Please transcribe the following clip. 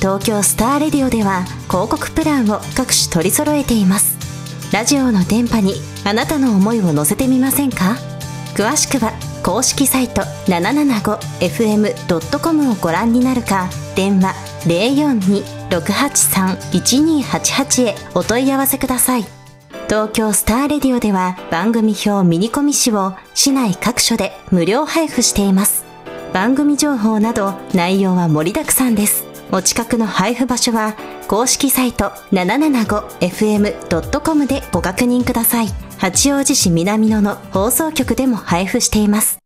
東京スターレディオでは広告プランを各種取り揃えています。ラジオの電波にあなたの思いを乗せてみませんか？詳しくは公式サイト 775fm.com をご覧になるか、電話 042-683-1288 へお問い合わせください。東京スターレディオでは番組表ミニコミ紙を市内各所で無料配布しています。番組情報など内容は盛りだくさんです。お近くの配布場所は公式サイト 775fm.com でご確認ください。八王子市南野の放送局でも配布しています。